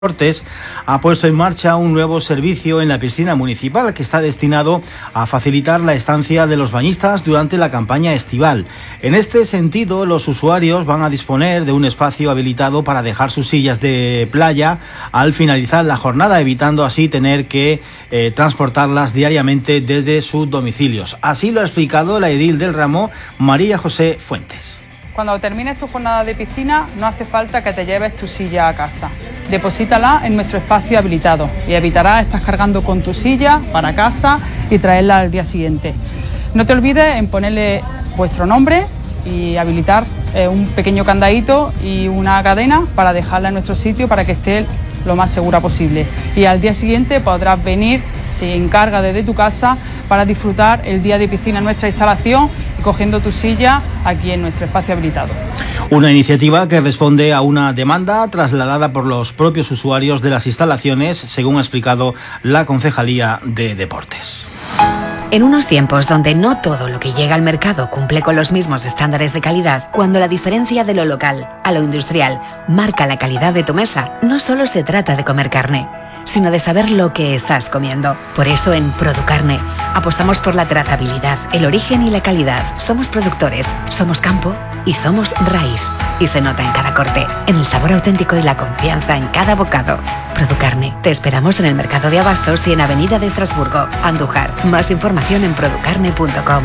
Deportes ha puesto en marcha un nuevo servicio en la piscina municipal que está destinado a facilitar la estancia de los bañistas durante la campaña estival. En este sentido, los usuarios van a disponer de un espacio habilitado para dejar sus sillas de playa al finalizar la jornada, evitando así tener que transportarlas diariamente desde sus domicilios. Así lo ha explicado la edil del ramo, María José Fuentes. Cuando termines tu jornada de piscina, no hace falta que te lleves tu silla a casa. Deposítala en nuestro espacio habilitado y evitarás estar cargando con tu silla para casa y traerla al día siguiente. No te olvides en ponerle vuestro nombre y habilitar un pequeño candadito y una cadena para dejarla en nuestro sitio para que esté lo más segura posible. Y al día siguiente podrás venir sin carga desde tu casa para disfrutar el día de piscina en nuestra instalación y cogiendo tu silla aquí en nuestro espacio habilitado. Una iniciativa que responde a una demanda trasladada por los propios usuarios de las instalaciones, según ha explicado la Concejalía de Deportes. En unos tiempos donde no todo lo que llega al mercado cumple con los mismos estándares de calidad, cuando la diferencia de lo local a lo industrial marca la calidad de tu mesa, no solo se trata de comer carne, sino de saber lo que estás comiendo. Por eso en Producarne apostamos por la trazabilidad, el origen y la calidad. Somos productores, somos campo y somos raíz. Y se nota en cada corte, en el sabor auténtico y la confianza en cada bocado. Producarne. Te esperamos en el Mercado de Abastos y en Avenida de Estrasburgo, Andújar. Más información en producarne.com.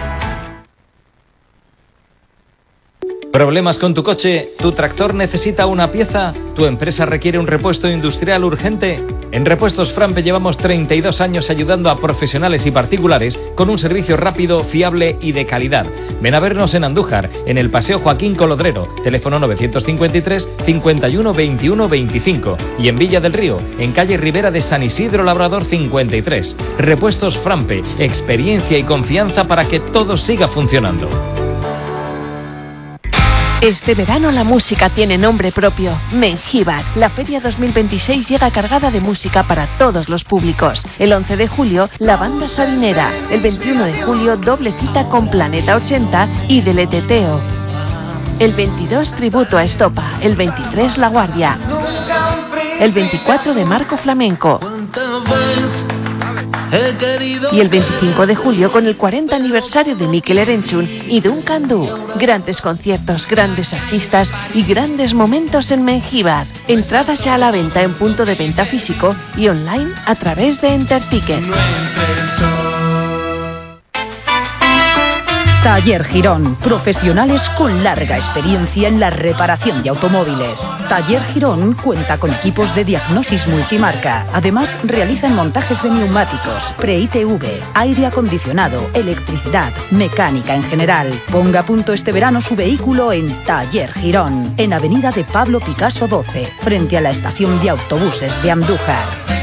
¿Problemas con tu coche? ¿Tu tractor necesita una pieza? ¿Tu empresa requiere un repuesto industrial urgente? En Repuestos Frampe llevamos 32 años ayudando a profesionales y particulares con un servicio rápido, fiable y de calidad. Ven a vernos en Andújar, en el Paseo Joaquín Colodrero, teléfono 953 51 21 25, y en Villa del Río, en calle Ribera de San Isidro Labrador 53. Repuestos Frampe, experiencia y confianza para que todo siga funcionando. Este verano la música tiene nombre propio, Mengíbar. La Feria 2026 llega cargada de música para todos los públicos. El 11 de julio, la banda Salinera. El 21 de julio, doble cita con Planeta 80 y Deleteteo. El 22, tributo a Estopa. El 23, La Guardia. El 24 de Marco Flamenco. Y el 25 de julio con el 40 aniversario de Mikel Erenchun y Duncan Du. Grandes conciertos, grandes artistas y grandes momentos en Mengíbar. Entradas ya a la venta en punto de venta físico y online a través de Enterticket. Taller Girón, profesionales con larga experiencia en la reparación de automóviles. Taller Girón cuenta con equipos de diagnosis multimarca. Además, realizan montajes de neumáticos, pre-ITV, aire acondicionado, electricidad, mecánica en general. Ponga a punto este verano su vehículo en Taller Girón, en Avenida de Pablo Picasso 12, frente a la estación de autobuses de Andújar.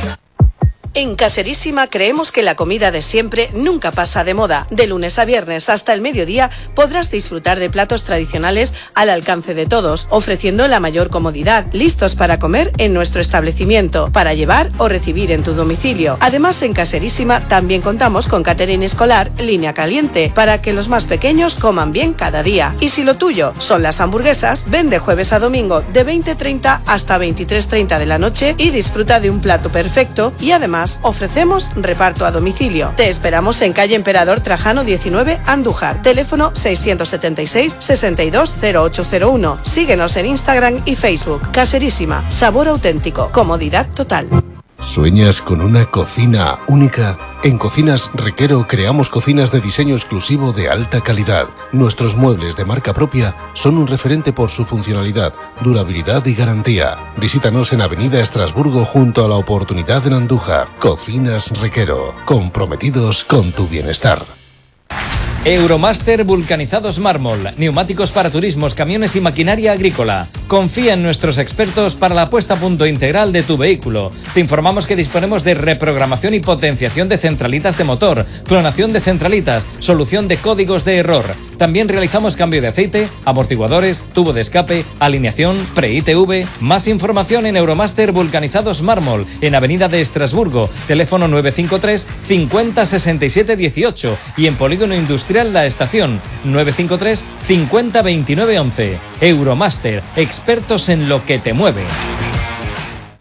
En Caserísima creemos que la comida de siempre nunca pasa de moda. De lunes a viernes hasta el mediodía podrás disfrutar de platos tradicionales al alcance de todos, ofreciendo la mayor comodidad, listos para comer en nuestro establecimiento, para llevar o recibir en tu domicilio. Además, en Caserísima también contamos con catering escolar, línea caliente, para que los más pequeños coman bien cada día. Y si lo tuyo son las hamburguesas, ven de jueves a domingo de 20:30 hasta 23:30 de la noche y disfruta de un plato perfecto y además ofrecemos reparto a domicilio. Te esperamos en calle Emperador Trajano 19, Andújar. Teléfono 676 62 0801. Síguenos en Instagram y Facebook. Caserísima, sabor auténtico, comodidad total. ¿Sueñas con una cocina única? En Cocinas Requero creamos cocinas de diseño exclusivo de alta calidad. Nuestros muebles de marca propia son un referente por su funcionalidad, durabilidad y garantía. Visítanos en Avenida Estrasburgo junto a La Oportunidad en Andújar. Cocinas Requero, comprometidos con tu bienestar. Euromaster Vulcanizados Mármol, neumáticos para turismos, camiones y maquinaria agrícola. Confía en nuestros expertos para la puesta a punto integral de tu vehículo. Te informamos que disponemos de reprogramación y potenciación de centralitas de motor, clonación de centralitas, solución de códigos de error. También realizamos cambio de aceite, amortiguadores, tubo de escape, alineación, pre-ITV. Más información en Euromaster Vulcanizados Mármol, en Avenida de Estrasburgo, teléfono 953 50 67 18 y en Polígono Industrial La Estación, 953 50 29 11. Euromaster, expertos en lo que te mueve.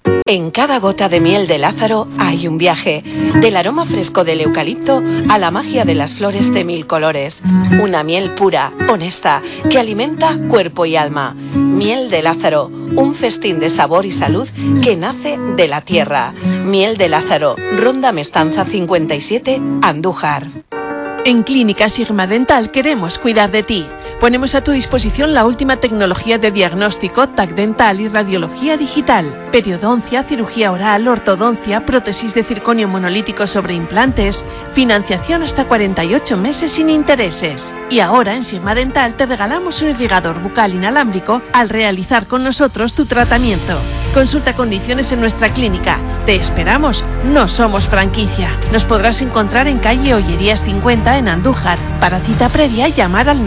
En cada gota de miel de Lázaro hay un viaje, del aroma fresco del eucalipto a la magia de las flores de 1000 colores. Una miel pura, honesta, que alimenta cuerpo y alma. Miel de Lázaro, un festín de sabor y salud que nace de la tierra. Miel de Lázaro, Ronda Mestanza 57, Andújar. En Clínica Sigma Dental queremos cuidar de ti. Ponemos a tu disposición la última tecnología de diagnóstico, TAC dental y radiología digital. Periodoncia, cirugía oral, ortodoncia, prótesis de circonio monolítico sobre implantes. Financiación hasta 48 meses sin intereses. Y ahora en Sigma Dental te regalamos un irrigador bucal inalámbrico al realizar con nosotros tu tratamiento. Consulta condiciones en nuestra clínica. Te esperamos, no somos franquicia. Nos podrás encontrar en calle Ollerías 50 en Andújar. Para cita previa, llamar al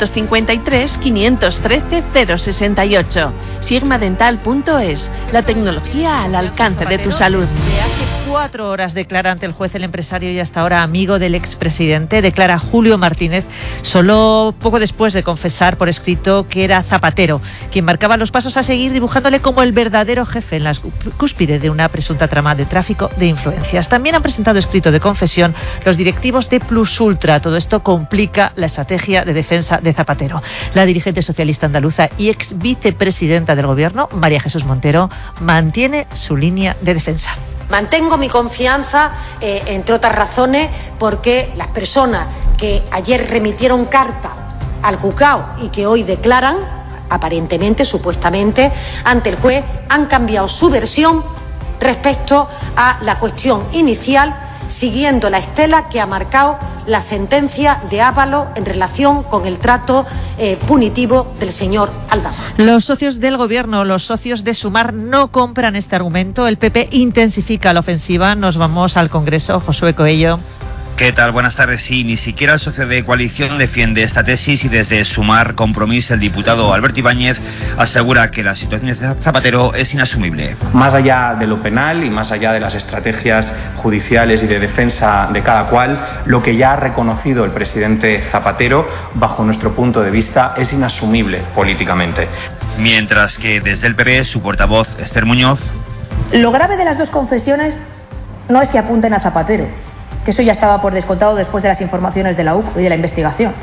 953 513 068. Sigmadental.es. La tecnología al alcance de tu salud. De hace 4 horas declara ante el juez el empresario y hasta ahora amigo del expresidente, declara Julio Martínez, solo poco después de confesar por escrito que era Zapatero quien marcaba los pasos a seguir, dibujándole como el verdadero jefe en la cúspide de una presunta trama de tráfico de influencias. También han presentado escrito de confesión los directivos de Plus Ultra. Todo esto complica la estrategia de defensa de Zapatero. La dirigente socialista andaluza y ex vicepresidenta del gobierno, María Jesús Montero, mantiene su línea de defensa. Mantengo mi confianza, entre otras razones, porque las personas que ayer remitieron carta al juzgado y que hoy declaran, aparentemente, supuestamente, ante el juez, han cambiado su versión respecto a la cuestión inicial, siguiendo la estela que ha marcado la sentencia de Ábalos en relación con el trato punitivo del señor Aldama. Los socios del gobierno, los socios de Sumar, no compran este argumento. El PP intensifica la ofensiva. Nos vamos al Congreso. Josué Coello. ¿Qué tal? Buenas tardes. Sí, ni siquiera el socio de coalición defiende esta tesis y desde Sumar Compromís el diputado Alberto Ibáñez asegura que la situación de Zapatero es inasumible. Más allá de lo penal y más allá de las estrategias judiciales y de defensa de cada cual, lo que ya ha reconocido el presidente Zapatero, bajo nuestro punto de vista, es inasumible políticamente. Mientras que desde el PP, su portavoz Esther Muñoz. Lo grave de las dos confesiones no es que apunten a Zapatero, que eso ya estaba por descontado después de las informaciones de la UC y de la investigación.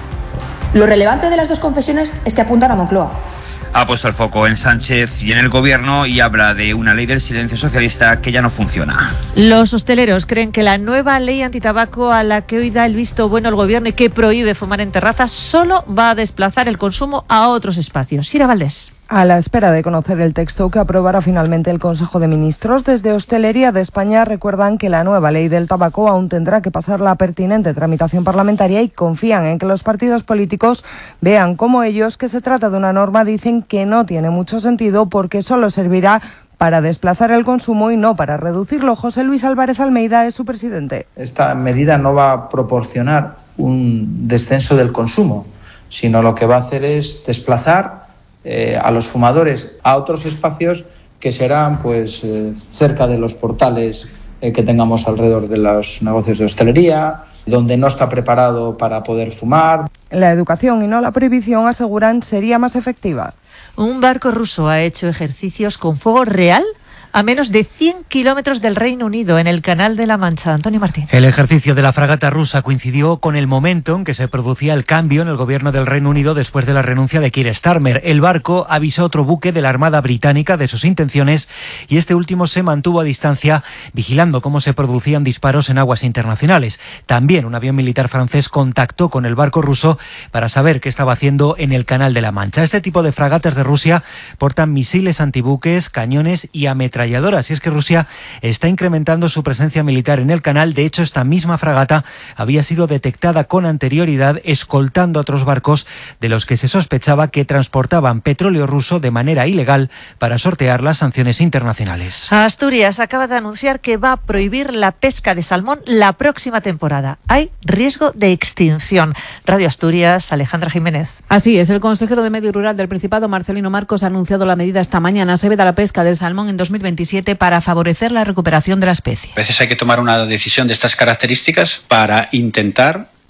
Lo relevante de las dos confesiones es que apuntan a Moncloa. Ha puesto el foco en Sánchez y en el gobierno y habla de una ley del silencio socialista que ya no funciona. Los hosteleros creen que la nueva ley antitabaco a la que hoy da el visto bueno el gobierno y que prohíbe fumar en terrazas solo va a desplazar el consumo a otros espacios. Sira Valdés. A la espera de conocer el texto que aprobará finalmente el Consejo de Ministros, desde Hostelería de España recuerdan que la nueva ley del tabaco aún tendrá que pasar la pertinente tramitación parlamentaria y confían en que los partidos políticos vean como ellos que se trata de una norma, dicen que no tiene mucho sentido porque solo servirá para desplazar el consumo y no para reducirlo. José Luis Álvarez Almeida es su presidente. Esta medida no va a proporcionar un descenso del consumo, sino lo que va a hacer es desplazar a los fumadores a otros espacios que serán cerca de los portales que tengamos alrededor de los negocios de hostelería, donde no está preparado para poder fumar. La educación y no la prohibición, aseguran, sería más efectiva. Un barco ruso ha hecho ejercicios con fuego real a menos de 100 kilómetros del Reino Unido, en el Canal de la Mancha. Antonio Martín. El ejercicio de la fragata rusa coincidió con el momento en que se producía el cambio en el gobierno del Reino Unido después de la renuncia de Keir Starmer. El barco avisó a otro buque de la Armada Británica de sus intenciones y este último se mantuvo a distancia vigilando cómo se producían disparos en aguas internacionales. También un avión militar francés contactó con el barco ruso para saber qué estaba haciendo en el Canal de la Mancha. Este tipo de fragatas de Rusia portan misiles antibuques, cañones y ametralladoras. Y es que Rusia está incrementando su presencia militar en el canal. De hecho, esta misma fragata había sido detectada con anterioridad escoltando a otros barcos de los que se sospechaba que transportaban petróleo ruso de manera ilegal para sortear las sanciones internacionales. Asturias acaba de anunciar que va a prohibir la pesca de salmón la próxima temporada. Hay riesgo de extinción. Radio Asturias, Alejandra Jiménez. Así es, el consejero de Medio Rural del Principado, Marcelino Marcos, ha anunciado la medida esta mañana. Se veda la pesca del salmón en 2027 para favorecer la recuperación de la especie. A veces hay que tomar una decisión de estas características para intentar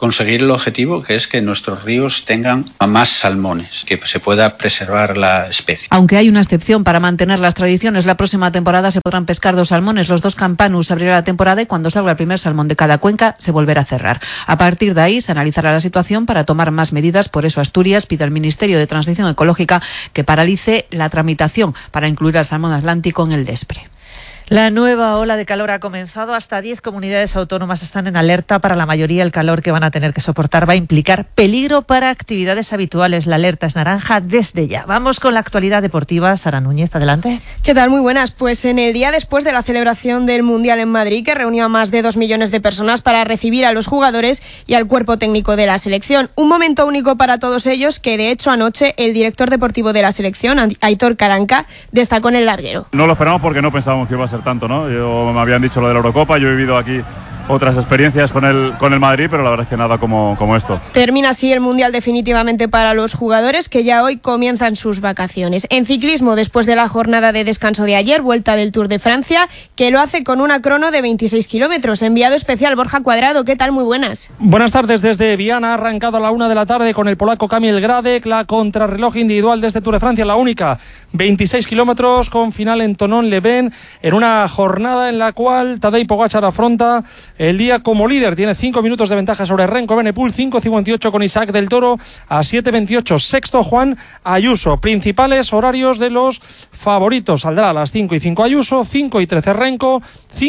conseguir el objetivo, que es que nuestros ríos tengan más salmones, que se pueda preservar la especie. Aunque hay una excepción para mantener las tradiciones, la próxima temporada se podrán pescar 2 salmones. Los 2 campanus abrirá la temporada y cuando salga el primer salmón de cada cuenca se volverá a cerrar. A partir de ahí se analizará la situación para tomar más medidas. Por eso Asturias pide al Ministerio de Transición Ecológica que paralice la tramitación para incluir al salmón atlántico en el DESPRE. La nueva ola de calor ha comenzado. Hasta 10 comunidades autónomas están en alerta. Para la mayoría, el calor que van a tener que soportar va a implicar peligro para actividades habituales. La alerta es naranja desde ya. Vamos con la actualidad deportiva. Sara Núñez, adelante. ¿Qué tal? Muy buenas. Pues en el día después de la celebración del Mundial en Madrid, que reunió a más de 2 millones de personas para recibir a los jugadores y al cuerpo técnico de la selección. Un momento único para todos ellos que, de hecho, anoche el director deportivo de la selección, Aitor Caranca, destacó en el larguero. No lo esperamos porque no pensábamos que iba a ser tanto, ¿no? Me habían dicho lo de la Eurocopa, yo he vivido aquí otras experiencias con el Madrid, pero la verdad es que nada como esto. Termina así el Mundial definitivamente para los jugadores, que ya hoy comienzan sus vacaciones. En ciclismo, después de la jornada de descanso de ayer, vuelta del Tour de Francia, que lo hace con una crono de 26 kilómetros. Enviado especial Borja Cuadrado, ¿qué tal? Muy buenas. Buenas tardes desde Viana, ha arrancado a la 1 de la tarde con el polaco Kamil Gradek, la contrarreloj individual de este Tour de Francia, la única, 26 kilómetros con final en Thonon-les-Bains, en una jornada en la cual Tadej Pogačar afronta el día como líder. Tiene 5 minutos de ventaja sobre Renko Evenepoel, 5.58 con Isaac del Toro, a 7.28 sexto Juan Ayuso. Principales horarios de los favoritos: saldrá a las 5:05 Ayuso, 5:13 Renko,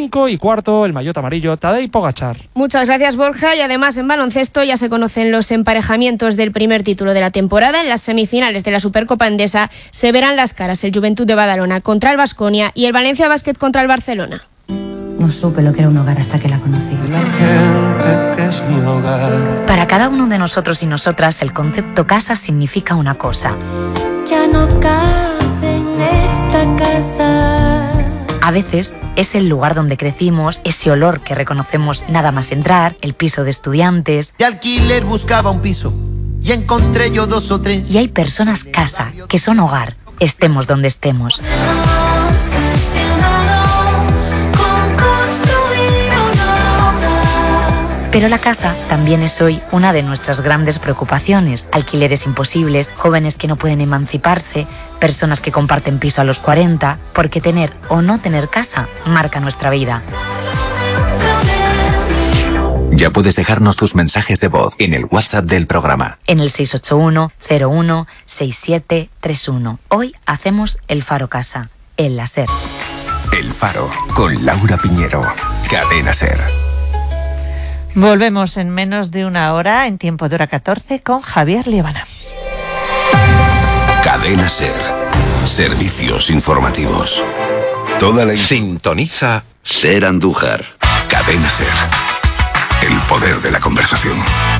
5:15 el maillot amarillo Tadej Pogačar. Muchas gracias, Borja. Y además en baloncesto ya se conocen los emparejamientos del primer título de la temporada. En las semifinales de la Supercopa Endesa se verán las caras el Juventud de Badalona contra el Baskonia y el Valencia Basket contra el Barcelona. No supe lo que era un hogar hasta que la conocí. La gente que es mi hogar. Para cada uno de nosotros y nosotras, el concepto casa significa una cosa. Ya no cabe en esta casa. A veces es el lugar donde crecimos, ese olor que reconocemos nada más entrar, el piso de estudiantes. De alquiler buscaba un piso y encontré yo 2 o 3. Y hay personas casa, que son hogar, estemos donde estemos. Pero la casa también es hoy una de nuestras grandes preocupaciones. Alquileres imposibles, jóvenes que no pueden emanciparse, personas que comparten piso a los 40, porque tener o no tener casa marca nuestra vida. Ya puedes dejarnos tus mensajes de voz en el WhatsApp del programa. En el 681-01-6731. Hoy hacemos el Faro Casa, el láser. El Faro, con Laura Piñero. Cadena SER. Volvemos en menos de una hora, en tiempo de hora 14, con Javier Liebana. Cadena SER. Servicios informativos. Toda la sintoniza SER Andújar. Cadena SER. El poder de la conversación.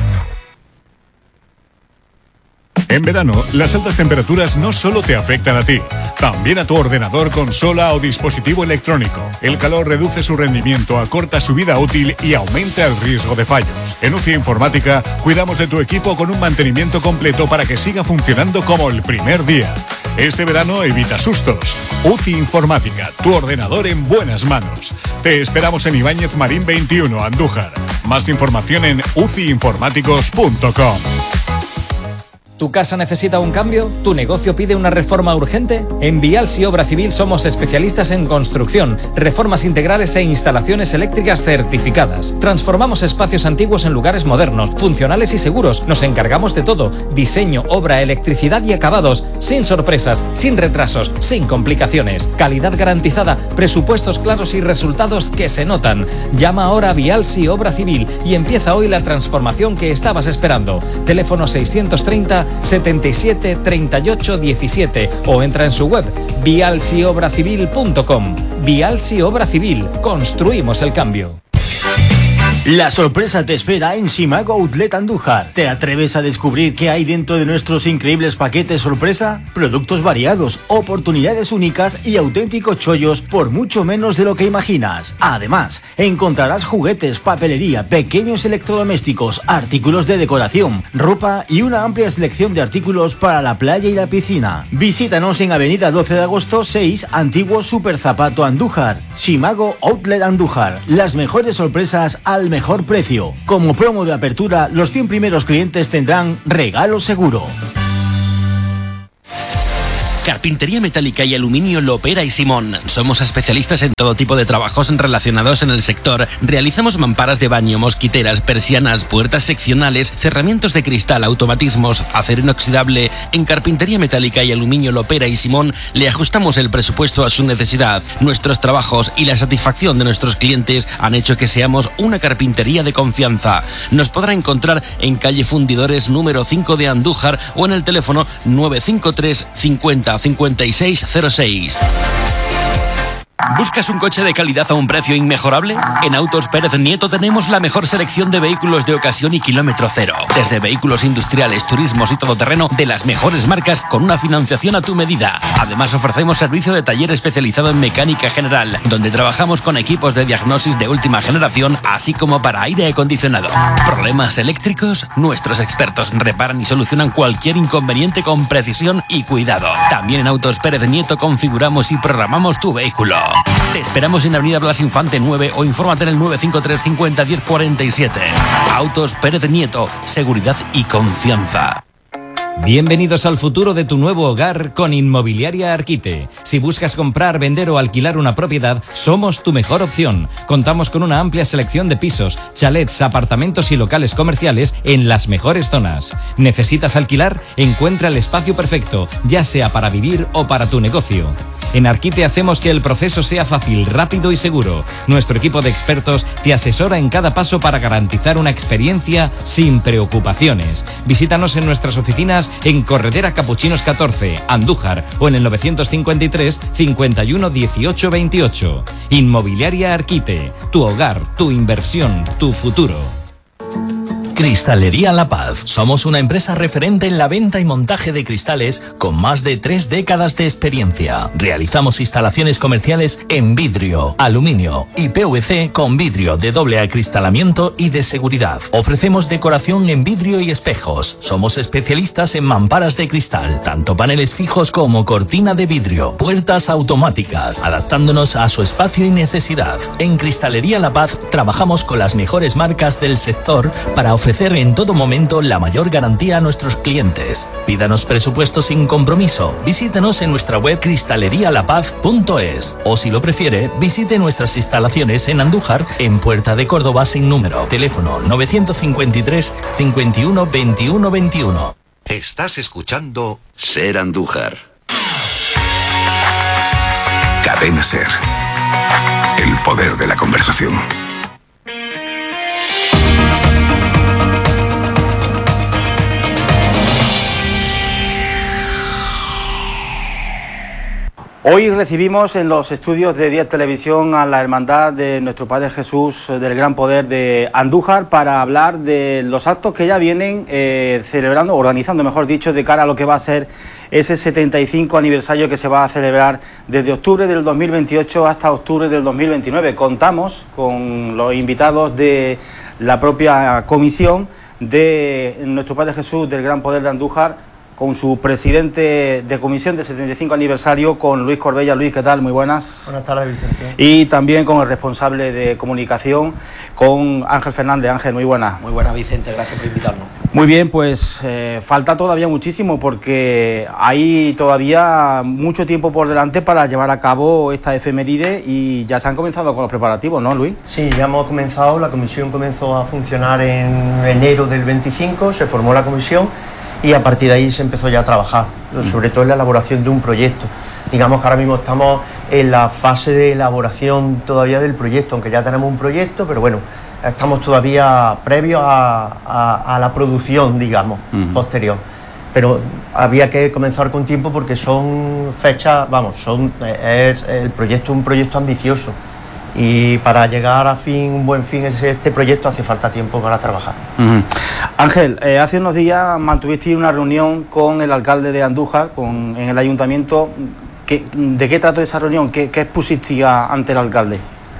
En verano, las altas temperaturas no solo te afectan a ti, también a tu ordenador, consola o dispositivo electrónico. El calor reduce su rendimiento, acorta su vida útil y aumenta el riesgo de fallos. En UCI Informática, cuidamos de tu equipo con un mantenimiento completo para que siga funcionando como el primer día. Este verano evita sustos. UCI Informática, tu ordenador en buenas manos. Te esperamos en Ibáñez Marín 21, Andújar. Más información en uciinformáticos.com. ¿Tu casa necesita un cambio? ¿Tu negocio pide una reforma urgente? En Vialsi Obra Civil somos especialistas en construcción, reformas integrales e instalaciones eléctricas certificadas. Transformamos espacios antiguos en lugares modernos, funcionales y seguros. Nos encargamos de todo: diseño, obra, electricidad y acabados, sin sorpresas, sin retrasos, sin complicaciones. Calidad garantizada, presupuestos claros y resultados que se notan. Llama ahora a Vialsi Obra Civil y empieza hoy la transformación que estabas esperando. Teléfono 630 77 38 17 o entra en su web vialsiobracivil.com. Vialsi Obra Civil, construimos el cambio. La sorpresa te espera en Simago Outlet Andújar. ¿Te atreves a descubrir qué hay dentro de nuestros increíbles paquetes sorpresa? Productos variados, oportunidades únicas y auténticos chollos por mucho menos de lo que imaginas. Además, encontrarás juguetes, papelería, pequeños electrodomésticos, artículos de decoración, ropa y una amplia selección de artículos para la playa y la piscina. Visítanos en Avenida 12 de Agosto 6, Antiguo Super Zapato Andújar. Simago Outlet Andújar, las mejores sorpresas al mejor precio. Como promo de apertura, los 100 primeros clientes tendrán regalo seguro. Carpintería metálica y aluminio Lopera y Simón. Somos especialistas en todo tipo de trabajos relacionados en el sector. Realizamos mamparas de baño, mosquiteras, persianas, puertas seccionales, cerramientos de cristal, automatismos, acero inoxidable. En carpintería metálica y aluminio Lopera y Simón le ajustamos el presupuesto a su necesidad. Nuestros trabajos y la satisfacción de nuestros clientes han hecho que seamos una carpintería de confianza. Nos podrá encontrar en calle Fundidores número 5 de Andújar o en el teléfono 953 50 5606. ¿Buscas un coche de calidad a un precio inmejorable? En Autos Pérez Nieto tenemos la mejor selección de vehículos de ocasión y kilómetro cero. Desde vehículos industriales, turismos y todoterreno de las mejores marcas con una financiación a tu medida. Además ofrecemos servicio de taller especializado en mecánica general, donde trabajamos con equipos de diagnosis de última generación, así como para aire acondicionado. ¿Problemas eléctricos? Nuestros expertos reparan y solucionan cualquier inconveniente con precisión y cuidado. También en Autos Pérez Nieto configuramos y programamos tu vehículo. Te esperamos en Avenida Blas Infante 9 o infórmate en el 953 50 10 47. Autos Pérez Nieto, seguridad y confianza. Bienvenidos al futuro de tu nuevo hogar con Inmobiliaria Arquite. Si buscas comprar, vender o alquilar una propiedad, somos tu mejor opción. Contamos con una amplia selección de pisos, chalets, apartamentos y locales comerciales en las mejores zonas. ¿Necesitas alquilar? Encuentra el espacio perfecto, ya sea para vivir o para tu negocio. En Arquite hacemos que el proceso sea fácil, rápido y seguro. Nuestro equipo de expertos te asesora en cada paso para garantizar una experiencia sin preocupaciones. Visítanos en nuestras oficinas en Corredera Capuchinos 14, Andújar, o en el 953 51 18 28. Inmobiliaria Arquite, tu hogar, tu inversión, tu futuro. Cristalería La Paz. Somos una empresa referente en la venta y montaje de cristales con más de 3 décadas de experiencia. Realizamos instalaciones comerciales en vidrio, aluminio y PVC con vidrio de doble acristalamiento y de seguridad. Ofrecemos decoración en vidrio y espejos. Somos especialistas en mamparas de cristal, tanto paneles fijos como cortina de vidrio, puertas automáticas, adaptándonos a su espacio y necesidad. En Cristalería La Paz trabajamos con las mejores marcas del sector para ofrecer en todo momento la mayor garantía a nuestros clientes. Pídanos presupuesto sin compromiso. Visítenos en nuestra web cristalerialapaz.es o, si lo prefiere, visite nuestras instalaciones en Andújar, en Puerta de Córdoba sin número. Teléfono 953 51 21 21. Estás escuchando Ser Andújar. Cadena Ser. El poder de la conversación. Hoy recibimos en los estudios de 10 Televisión a la Hermandad de Nuestro Padre Jesús del Gran Poder de Andújar para hablar de los actos que ya vienen celebrando, organizando, mejor dicho, de cara a lo que va a ser ese 75 aniversario que se va a celebrar desde octubre del 2028 hasta octubre del 2029. Contamos con los invitados de la propia comisión de Nuestro Padre Jesús del Gran Poder de Andújar, con su presidente de comisión del 75 aniversario, con Luis Corbella. Luis, ¿qué tal? Muy buenas. Buenas tardes, Vicente. Y también con el responsable de comunicación, con Ángel Fernández. Ángel, muy buenas. Muy buenas, Vicente, gracias por invitarnos. Muy bien, pues falta todavía muchísimo porque hay todavía mucho tiempo por delante para llevar a cabo esta efeméride y ya se han comenzado con los preparativos, ¿no, Luis? Sí, ya hemos comenzado, la comisión comenzó a funcionar en enero del 25, se formó la comisión y a partir de ahí se empezó ya a trabajar, sobre todo en la elaboración de un proyecto. Digamos que ahora mismo estamos en la fase de elaboración todavía del proyecto, aunque ya tenemos un proyecto, pero bueno, estamos todavía previos a la producción, digamos, posterior. Pero había que comenzar con tiempo porque son fechas, vamos, es el proyecto un proyecto ambicioso. Y para llegar a un buen fin este proyecto hace falta tiempo para trabajar. Ángel, hace unos días mantuviste una reunión con el alcalde de Andújar, en el ayuntamiento. ¿De qué trató esa reunión? ¿Qué expusiste ante el alcalde?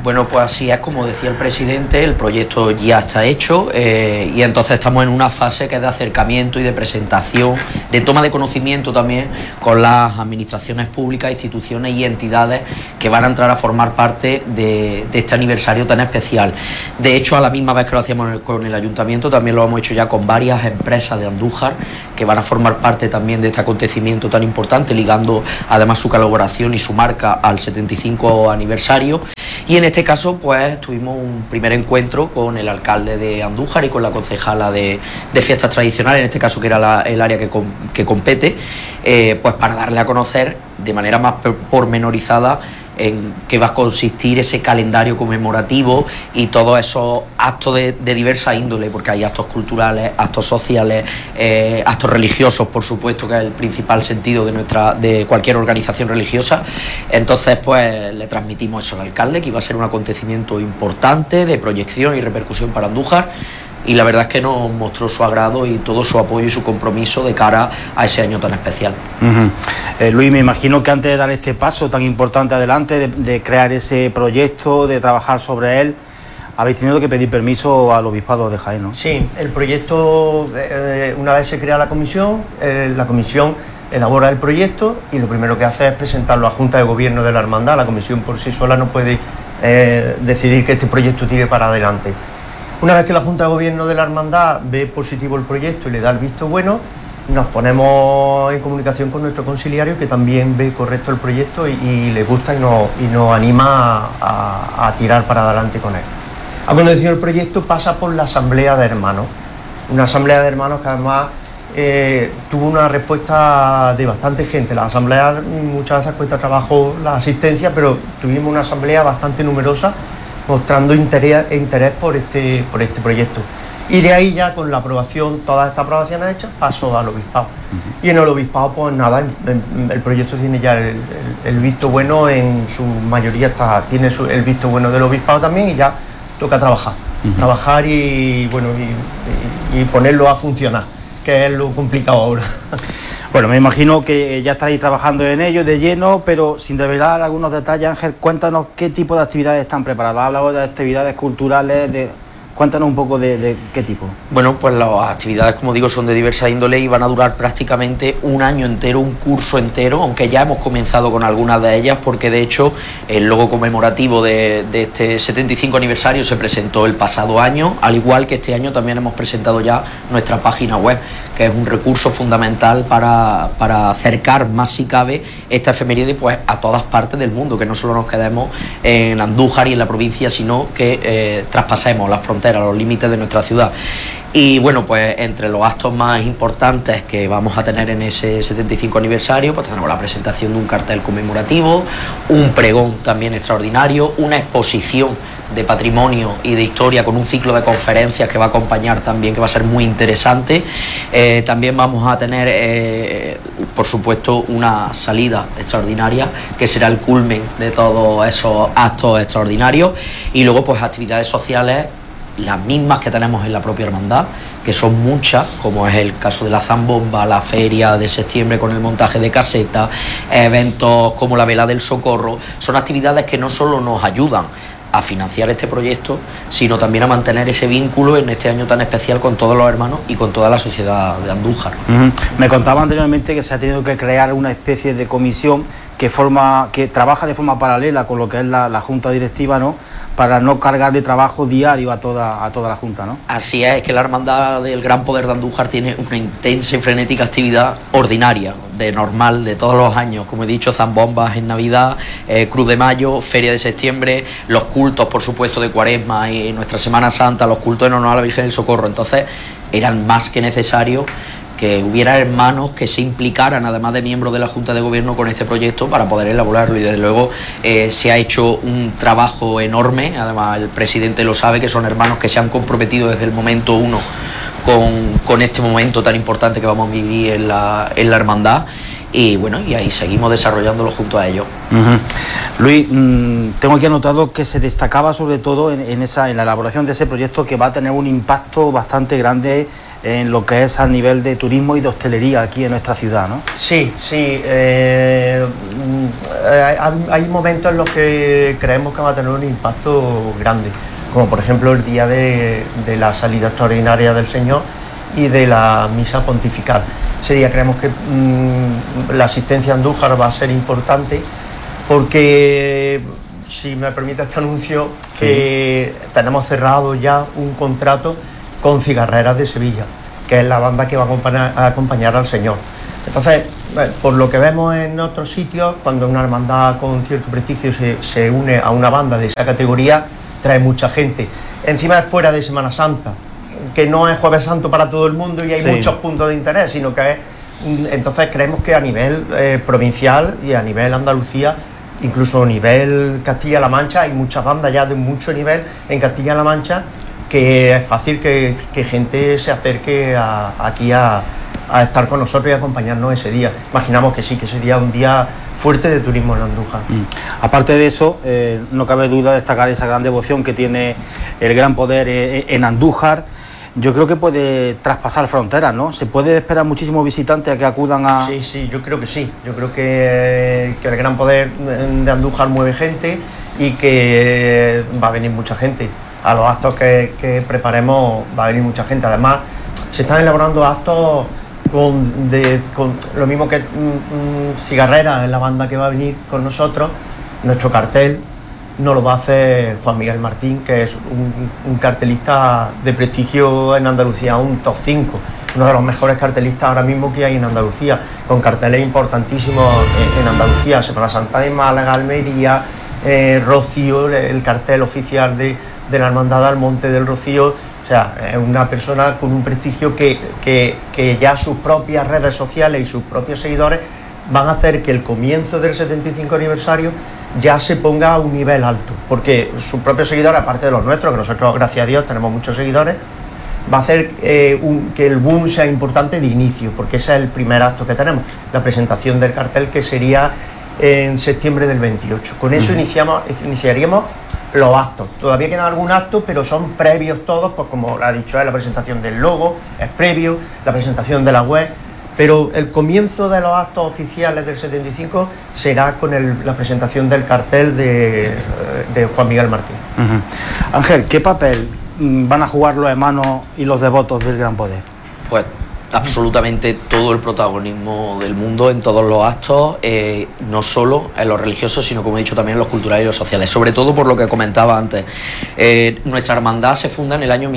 Bueno, pues así es, como decía el presidente, el proyecto ya está hecho y entonces estamos en una fase que es de acercamiento y de presentación, de toma de conocimiento también con las administraciones públicas, instituciones y entidades que van a entrar a formar parte de este aniversario tan especial. De hecho, a la misma vez que lo hacíamos con el ayuntamiento, también lo hemos hecho ya con varias empresas de Andújar que van a formar parte también de este acontecimiento tan importante, ligando además su colaboración y su marca al 75 aniversario. Y en este caso pues tuvimos un primer encuentro con el alcalde de Andújar y con la concejala de fiestas tradicionales, en este caso que era el área que compete, pues para darle a conocer de manera más pormenorizada en qué va a consistir ese calendario conmemorativo y todos esos actos de diversa índole, porque hay actos culturales, actos sociales, actos religiosos, por supuesto, que es el principal sentido de cualquier organización religiosa. Entonces pues le transmitimos eso al alcalde, que iba a ser un acontecimiento importante de proyección y repercusión para Andújar, y la verdad es que nos mostró su agrado y todo su apoyo y su compromiso de cara a ese año tan especial. Luis, me imagino que antes de dar este paso tan importante adelante, de crear ese proyecto, de trabajar sobre él, habéis tenido que pedir permiso al Obispado de Jaén, ¿no? Sí, el proyecto, una vez se crea la comisión elabora el proyecto y lo primero que hace es presentarlo a la Junta de Gobierno de la Hermandad. La comisión por sí sola no puede decidir que este proyecto tire para adelante. Una vez que la Junta de Gobierno de la Hermandad ve positivo el proyecto y le da el visto bueno, nos ponemos en comunicación con nuestro conciliario, que también ve correcto el proyecto y le gusta y nos anima a tirar para adelante con él. A continuación, el proyecto pasa por la Asamblea de Hermanos, una Asamblea de Hermanos que además tuvo una respuesta de bastante gente. La Asamblea muchas veces cuesta trabajo la asistencia, pero tuvimos una Asamblea bastante numerosa, mostrando interés por este proyecto. Y de ahí ya, con la aprobación, todas estas aprobaciones hechas, pasó al Obispado. Y en el Obispado, pues nada, el proyecto tiene ya el visto bueno, en su mayoría tiene el visto bueno del Obispado también, y ya toca trabajar. Trabajar y ponerlo a funcionar, que es lo complicado ahora. Bueno, me imagino que ya estáis trabajando en ello de lleno, pero sin revelar algunos detalles, Ángel, cuéntanos qué tipo de actividades están preparadas. Hablamos de actividades culturales, cuéntanos un poco de qué tipo. Bueno, pues las actividades, como digo, son de diversa índole y van a durar prácticamente un año entero, un curso entero, aunque ya hemos comenzado con algunas de ellas, porque de hecho el logo conmemorativo de este 75 aniversario se presentó el pasado año, al igual que este año también hemos presentado ya nuestra página web, que es un recurso fundamental para acercar más si cabe esta efeméride pues a todas partes del mundo, que no solo nos quedemos en Andújar y en la provincia, sino que traspasemos las fronteras, los límites de nuestra ciudad. Y bueno, pues entre los actos más importantes que vamos a tener en ese 75 aniversario, pues tenemos la presentación de un cartel conmemorativo, un pregón también extraordinario, una exposición de patrimonio y de historia con un ciclo de conferencias que va a acompañar también, que va a ser muy interesante. También vamos a tener, por supuesto, una salida extraordinaria que será el culmen de todos esos actos extraordinarios, y luego pues actividades sociales, las mismas que tenemos en la propia hermandad, que son muchas, como es el caso de la zambomba, la feria de septiembre con el montaje de casetas, eventos como la vela del socorro. Son actividades que no solo nos ayudan a financiar este proyecto, sino también a mantener ese vínculo en este año tan especial con todos los hermanos y con toda la sociedad de Andújar. Me contaba anteriormente que se ha tenido que crear una especie de comisión que trabaja de forma paralela con lo que es la Junta Directiva, ¿no?, para no cargar de trabajo diario a toda la Junta, ¿no? Así es, que la Hermandad del Gran Poder de Andújar tiene una intensa y frenética actividad ordinaria, de normal, de todos los años, como he dicho, zambombas en Navidad, Cruz de Mayo, Feria de Septiembre, los cultos, por supuesto, de Cuaresma y nuestra Semana Santa, los cultos en honor a la Virgen del Socorro. Entonces, eran más que necesario que hubiera hermanos que se implicaran, además de miembros de la Junta de Gobierno, con este proyecto para poder elaborarlo, y desde luego se ha hecho un trabajo enorme. Además el presidente lo sabe, que son hermanos que se han comprometido desde el momento uno con este momento tan importante que vamos a vivir en la hermandad, y bueno, y ahí seguimos desarrollándolo junto a ellos. Luis, tengo aquí anotado que se destacaba sobre todo en la elaboración de ese proyecto, que va a tener un impacto bastante grande en lo que es a nivel de turismo y de hostelería aquí en nuestra ciudad, ¿no? Sí. Hay momentos en los que creemos que va a tener un impacto grande, como por ejemplo el día de la salida extraordinaria del Señor y de la misa pontifical. Ese día creemos que la asistencia a Andújar va a ser importante porque, si me permite este anuncio, que tenemos cerrado ya un contrato con Cigarreras de Sevilla, que es la banda que va a acompañar al Señor. Entonces, por lo que vemos en otros sitios, cuando una hermandad con cierto prestigio se une a una banda de esa categoría, trae mucha gente. Encima es fuera de Semana Santa, que no es Jueves Santo para todo el mundo y hay muchos puntos de interés, sino que es... Entonces creemos que a nivel provincial y a nivel Andalucía, incluso a nivel Castilla-La Mancha, hay muchas bandas ya de mucho nivel en Castilla-La Mancha, que es fácil que gente se acerque aquí a estar con nosotros y acompañarnos ese día. Imaginamos que sí, que ese día es un día fuerte de turismo en Andújar. Aparte de eso, no cabe duda de destacar esa gran devoción que tiene el Gran Poder en Andújar. Yo creo que puede traspasar fronteras, ¿no? ¿Se puede esperar muchísimos visitantes a que acudan a...? Sí, yo creo que sí. Yo creo que el Gran Poder de Andújar mueve gente y que va a venir mucha gente. A los actos que preparemos va a venir mucha gente. Además, se están elaborando actos con lo mismo que Cigarreras, es la banda que va a venir con nosotros. Nuestro cartel no lo va a hacer Juan Miguel Martín, que es un cartelista de prestigio en Andalucía, un top 5, uno de los mejores cartelistas ahora mismo que hay en Andalucía, con carteles importantísimos en Andalucía, Semana Santa de Málaga, Almería, Rocío, el cartel oficial de la Hermandad al Monte del Rocío. O sea, es una persona con un prestigio que ya sus propias redes sociales y sus propios seguidores van a hacer que el comienzo del 75 aniversario ya se ponga a un nivel alto, porque sus propios seguidores, aparte de los nuestros, que nosotros, gracias a Dios, tenemos muchos seguidores, va a hacer que el boom sea importante de inicio, porque ese es el primer acto que tenemos, la presentación del cartel, que sería en septiembre del 28. Con eso iniciaríamos los actos. Todavía quedan algún acto, pero son previos todos, pues como ha dicho él, la presentación del logo es previo, la presentación de la web, pero el comienzo de los actos oficiales del 75 será con la presentación del cartel de Juan Miguel Martín. Ángel, ¿qué papel van a jugar los hermanos y los devotos del Gran Poder? Pues absolutamente todo el protagonismo del mundo en todos los actos, no solo en los religiosos, sino, como he dicho, también en los culturales y los sociales, sobre todo por lo que comentaba antes. Nuestra hermandad se funda en el año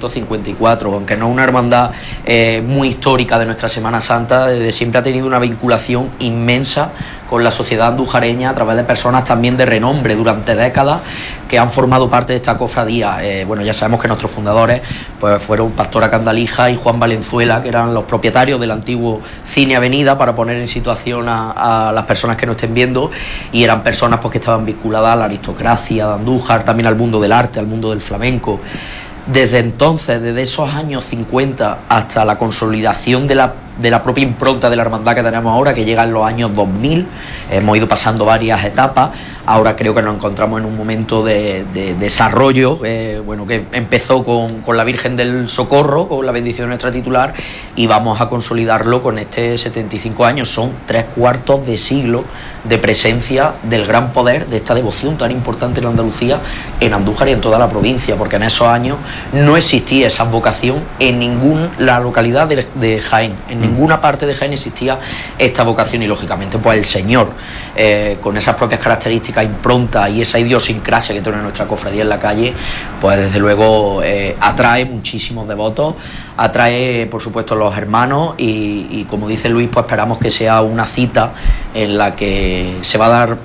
1954, aunque no es una hermandad muy histórica de nuestra Semana Santa, desde siempre ha tenido una vinculación inmensa con la sociedad andujareña a través de personas también de renombre durante décadas que han formado parte de esta cofradía. Bueno, ya sabemos que nuestros fundadores pues fueron Pastora Candalija y Juan Valenzuela, que eran los propietarios del antiguo Cine Avenida, para poner en situación a las personas que nos estén viendo, y eran personas pues que estaban vinculadas a la aristocracia de Andújar, también al mundo del arte, al mundo del flamenco. Desde entonces, desde esos años 50 hasta la consolidación de la propia impronta de la hermandad que tenemos ahora, que llega en los años 2000, hemos ido pasando varias etapas. Ahora creo que nos encontramos en un momento de desarrollo, bueno, que empezó con la Virgen del Socorro, con la bendición de nuestra titular, y vamos a consolidarlo con este 75 años. Son 3/4 de siglo de presencia del Gran Poder, de esta devoción tan importante en Andalucía, en Andújar y en toda la provincia, porque en esos años no existía esa vocación en ninguna localidad de Jaén, en ninguna parte de Jaén existía esta vocación, y lógicamente pues el Señor, con esas propias características, impronta y esa idiosincrasia que tiene nuestra cofradía en la calle, pues desde luego atrae muchísimos devotos, atrae por supuesto a los hermanos, y como dice Luis, pues esperamos que sea una cita en la que se va a dar,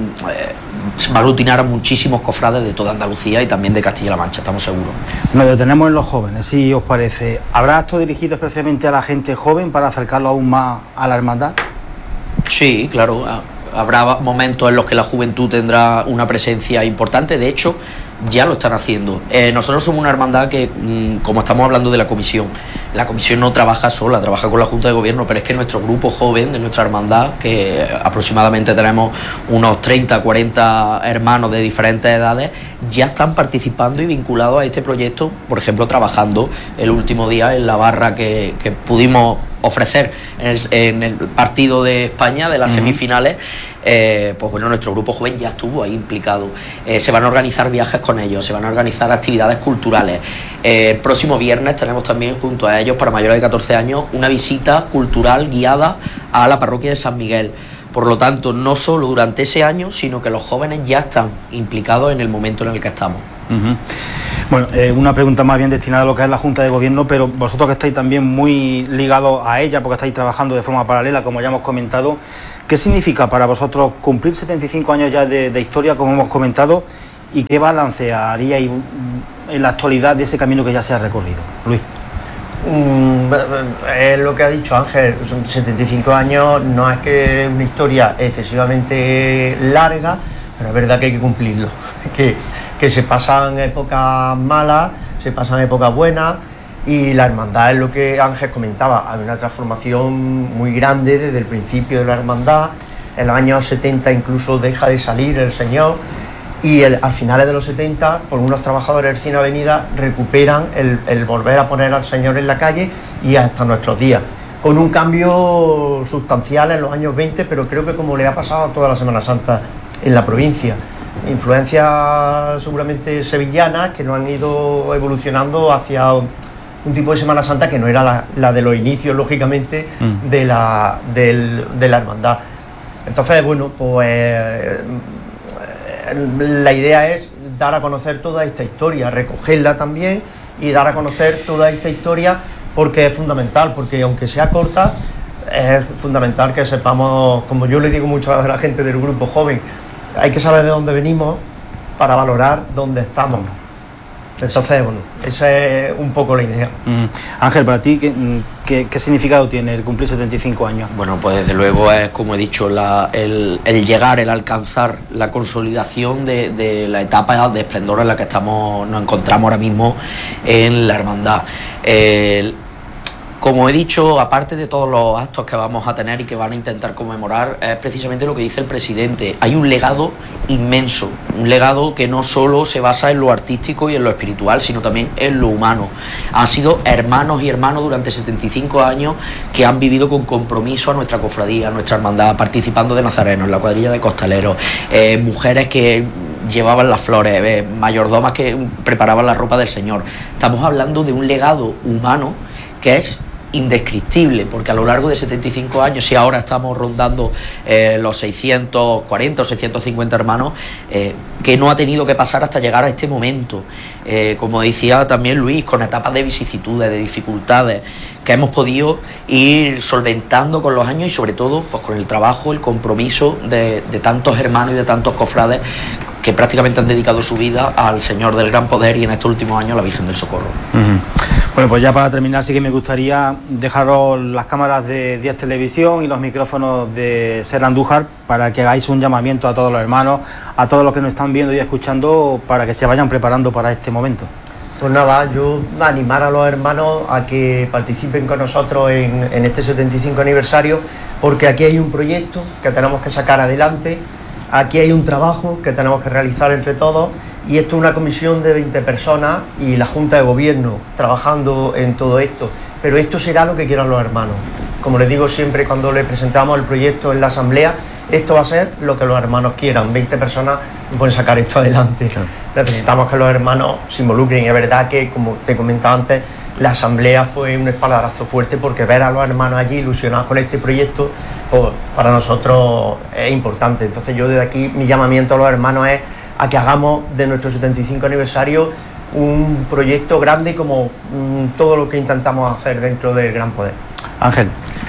se va a aglutinar a muchísimos cofrades de toda Andalucía y también de Castilla-La Mancha, estamos seguros. Nos detenemos en los jóvenes, si os parece. ¿Habrá actos dirigidos especialmente a la gente joven para acercarlo aún más a la hermandad? Sí, claro. Habrá momentos en los que la juventud tendrá una presencia importante. De hecho, ya lo están haciendo. Nosotros somos una hermandad que, como estamos hablando de la comisión no trabaja sola, trabaja con la Junta de Gobierno, pero es que nuestro grupo joven de nuestra hermandad, que aproximadamente tenemos unos 30, 40 hermanos de diferentes edades, ya están participando y vinculados a este proyecto, por ejemplo, trabajando el último día en la barra que pudimos ofrecer en el partido de España de las semifinales. Pues bueno, nuestro grupo joven ya estuvo ahí implicado. Se van a organizar viajes con ellos, se van a organizar actividades culturales. El próximo viernes tenemos también junto a ellos, para mayores de 14 años, una visita cultural guiada a la parroquia de San Miguel. Por lo tanto, no solo durante ese año, sino que los jóvenes ya están implicados en el momento en el que estamos. Bueno, una pregunta más bien destinada a lo que es la Junta de Gobierno, pero vosotros que estáis también muy ligados a ella, porque estáis trabajando de forma paralela, como ya hemos comentado, ¿qué significa para vosotros cumplir 75 años ya de historia, como hemos comentado, y qué balance haríais en la actualidad de ese camino que ya se ha recorrido? Luis. Es lo que ha dicho Ángel, son 75 años, no es que es una historia excesivamente larga, pero es verdad que hay que cumplirlo, que se pasan épocas malas, se pasan épocas buenas, y la hermandad es lo que Ángel comentaba, hay una transformación muy grande desde el principio de la hermandad. En los años 70 incluso deja de salir el Señor, y a finales de los 70, por unos trabajadores del Cine Avenida recuperan el volver a poner al Señor en la calle, y hasta nuestros días, con un cambio sustancial en los años 20, pero creo que como le ha pasado a toda la Semana Santa en la provincia, influencias seguramente sevillanas que no han ido evolucionando hacia un tipo de Semana Santa que no era la de los inicios, lógicamente, de la hermandad. Entonces, bueno, pues la idea es dar a conocer toda esta historia, recogerla también y dar a conocer toda esta historia, porque es fundamental, porque aunque sea corta, es fundamental que sepamos, como yo le digo mucho a la gente del grupo joven, hay que saber de dónde venimos para valorar dónde estamos. Entonces, bueno, esa es un poco la idea. Ángel, para ti, ¿qué significado tiene el cumplir 75 años? Bueno, pues desde luego es, como he dicho, el llegar, el alcanzar la consolidación de la etapa de esplendor en la que nos encontramos ahora mismo en la hermandad. Como he dicho, aparte de todos los actos que vamos a tener y que van a intentar conmemorar, es precisamente lo que dice el presidente. Hay un legado inmenso, un legado que no solo se basa en lo artístico y en lo espiritual, sino también en lo humano. Han sido hermanos y hermanos durante 75 años que han vivido con compromiso a nuestra cofradía, a nuestra hermandad, participando de nazarenos, en la cuadrilla de costaleros, mujeres que llevaban las flores, mayordomas que preparaban la ropa del Señor. Estamos hablando de un legado humano que es indescriptible, porque a lo largo de 75 años, si ahora estamos rondando los 640 o 650 hermanos, que no ha tenido que pasar hasta llegar a este momento, como decía también Luis, con etapas de vicisitudes, de dificultades que hemos podido ir solventando con los años, y sobre todo pues con el trabajo, el compromiso de tantos hermanos y de tantos cofrades que prácticamente han dedicado su vida al Señor del Gran Poder, y en estos últimos años a la Virgen del Socorro. Bueno, pues ya para terminar sí que me gustaría dejaros las cámaras de Díaz Televisión y los micrófonos de Ser Andújar para que hagáis un llamamiento a todos los hermanos, a todos los que nos están viendo y escuchando, para que se vayan preparando para este momento. Pues nada, yo animar a los hermanos a que participen con nosotros en este 75 aniversario, porque aquí hay un proyecto que tenemos que sacar adelante, aquí hay un trabajo que tenemos que realizar entre todos, y esto es una comisión de 20 personas y la Junta de Gobierno trabajando en todo esto, pero esto será lo que quieran los hermanos. Como les digo siempre cuando les presentamos el proyecto en la asamblea, esto va a ser lo que los hermanos quieran. 20 personas pueden sacar esto adelante. Claro. Necesitamos que los hermanos se involucren, y es verdad que, como te comentaba antes, la asamblea fue un espaldarazo fuerte, porque ver a los hermanos allí ilusionados con este proyecto, pues para nosotros es importante. Entonces yo desde aquí mi llamamiento a los hermanos es a que hagamos de nuestro 75 aniversario un proyecto grande como todo lo que intentamos hacer dentro del Gran Poder. Ángel.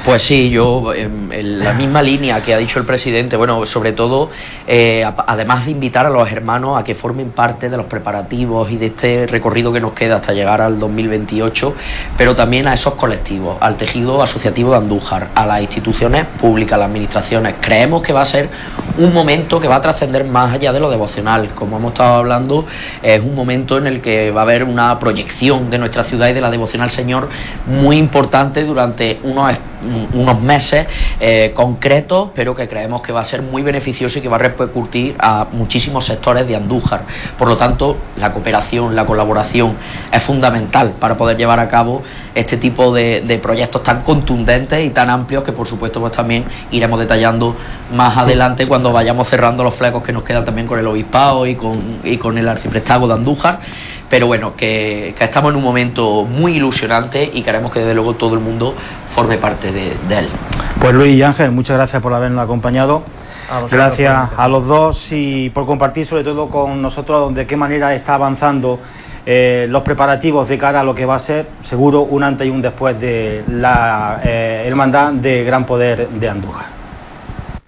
Pues sí, yo en la misma línea que ha dicho el presidente, bueno, sobre todo, además de invitar a los hermanos a que formen parte de los preparativos y de este recorrido que nos queda hasta llegar al 2028, pero también a esos colectivos, al tejido asociativo de Andújar, a las instituciones públicas, a las administraciones. Creemos que va a ser un momento que va a trascender más allá de lo devocional. Como hemos estado hablando, es un momento en el que va a haber una proyección de nuestra ciudad y de la devoción al Señor muy importante durante unos meses concretos, pero que creemos que va a ser muy beneficioso y que va a repercutir a muchísimos sectores de Andújar. Por lo tanto, la cooperación, la colaboración es fundamental para poder llevar a cabo este tipo de proyectos tan contundentes y tan amplios que, por supuesto, pues también iremos detallando más adelante cuando vayamos cerrando los flecos que nos quedan también con el obispado y con el arciprestazgo de Andújar. Pero bueno, que estamos en un momento muy ilusionante y queremos que desde luego todo el mundo forme parte de él. Pues Luis y Ángel, muchas gracias por habernos acompañado. Gracias a los dos y por compartir sobre todo con nosotros de qué manera está avanzando los preparativos de cara a lo que va a ser seguro un antes y un después de la hermandad de Gran Poder de Andújar.